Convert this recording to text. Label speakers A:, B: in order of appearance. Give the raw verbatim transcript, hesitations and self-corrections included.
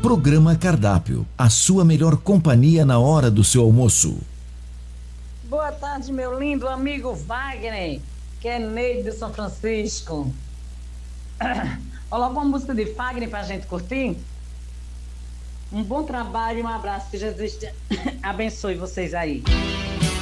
A: Programa Cardápio, a sua melhor companhia na hora do seu almoço.
B: Boa tarde, meu lindo amigo Wagner, que é Neide de São Francisco. Olha uma música de Wagner pra gente curtir. Um bom trabalho e um abraço, que Jesus abençoe vocês aí.